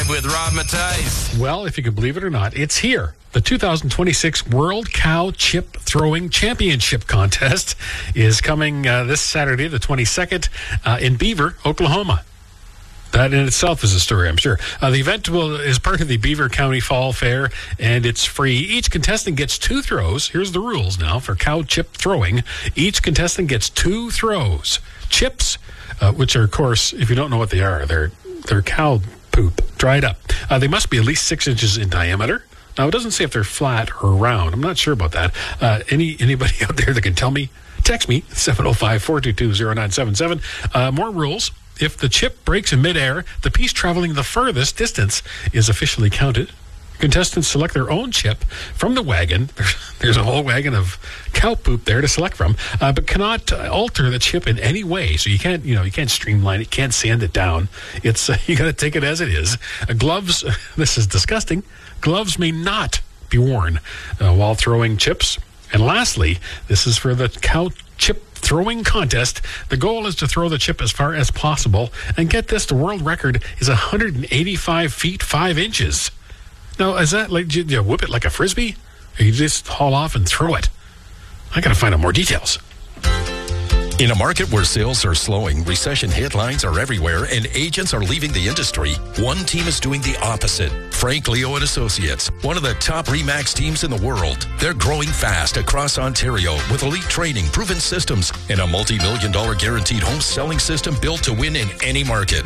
Drive with Rob Matthijs. Well, if you can believe it or not, it's here. The 2026 World Cow Chip Throwing Championship Contest is coming this Saturday, the 22nd, in Beaver, Oklahoma. That in itself is a story, I'm sure. The event is part of the Beaver County Fall Fair, and it's free. Each contestant gets 2 throws. Here's the rules now for cow chip throwing. Each contestant gets 2 throws. Chips, which are, of course, if you don't know what they are, they're cow poop, dried up. They must be at least 6 inches in diameter. Now, it doesn't say if they're flat or round. I'm not sure about that. Anybody out there that can tell me, text me, 705-422-0977. More rules. If the chip breaks in midair, the piece traveling the furthest distance is officially counted. Contestants select their own chip from the wagon. There's a whole wagon of cow poop there to select from, but cannot alter the chip in any way. So you can't streamline it, can't sand it down. It's you got to take it as it is. Gloves. This is disgusting. Gloves may not be worn while throwing chips. And lastly, this is for the cow chip throwing contest. The goal is to throw the chip as far as possible. And get this, the world record is 185 feet 5 inches. Now, is that like, do you whip it like a Frisbee? Or you just haul off and throw it? I got to find out more details. In a market where sales are slowing, recession headlines are everywhere, and agents are leaving the industry, one team is doing the opposite. Frank Leo and Associates, one of the top RE/MAX teams in the world. They're growing fast across Ontario with elite training, proven systems, and a multi-million-dollar guaranteed home selling system built to win in any market.